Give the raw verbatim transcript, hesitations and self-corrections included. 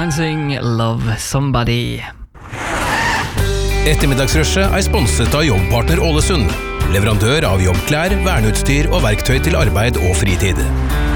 Lansing, Love Somebody. Ettermiddagsrushet er sponset av Jobbpartner Ålesund, leverandør av jobbklær, verneutstyr og verktøy til arbeid og fritid.